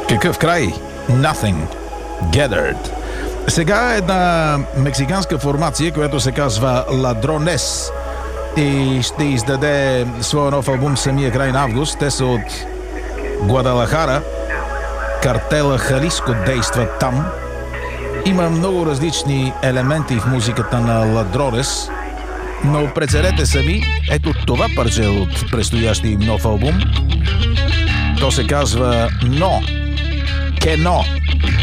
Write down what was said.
Какъв край? Nothing Gathered. Сега е една мексиканска формация, която се казва Ladrones и ще издаде своя нов албум самия край на август. Те са от Гвадалахара. Картела Халиско действа там. Има много различни елементи в музиката на Ladrones, но преценете сами. Ето това парче от предстоящия им нов албум. То се казва Но. Que no.